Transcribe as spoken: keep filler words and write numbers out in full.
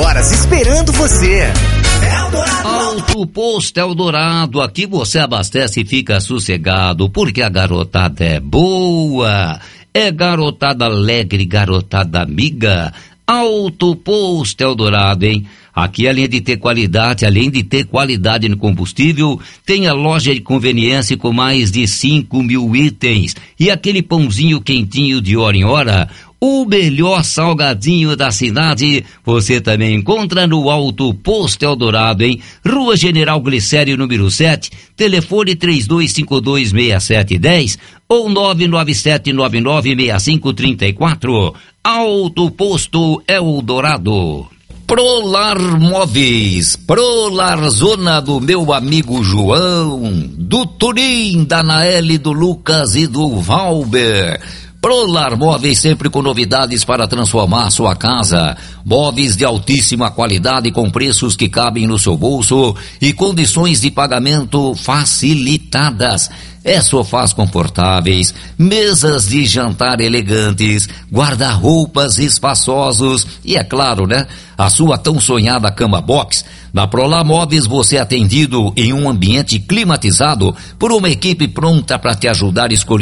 horas esperando você. Alto Posto Eldorado, aqui você abastece e fica sossegado, porque a garotada é boa, é garotada alegre, garotada amiga. Alto Posto Eldorado, hein? Aqui, além de ter qualidade, além de ter qualidade no combustível, tem a loja de conveniência com mais de cinco mil itens e aquele pãozinho quentinho de hora em hora. O melhor salgadinho da cidade você também encontra no Alto Posto Eldorado, hein? Rua General Glicério, número sete, telefone três dois cinco dois, seis sete um zero ou nove nove sete nove nove seis cinco três quatro. Alto Posto Eldorado. Prolar Móveis, Prolar Zona do meu amigo João, do Turim, da Naeli, do Lucas e do Valber. Prolar Móveis, sempre com novidades para transformar sua casa. Móveis de altíssima qualidade com preços que cabem no seu bolso e condições de pagamento facilitadas. É sofás confortáveis, mesas de jantar elegantes, guarda-roupas espaçosos e, é claro, né, a sua tão sonhada cama box. Na Prolar Móveis você é atendido em um ambiente climatizado por uma equipe pronta para te ajudar a escolher